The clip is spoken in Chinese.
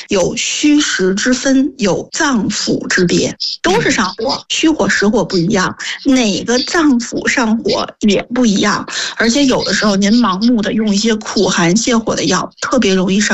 有虚实之分，有脏腑之别，都是上火，虚火实火不一样，哪个脏腑上火也不一样，而且有的时候您盲目的用一些苦寒泻火的药，特别容易上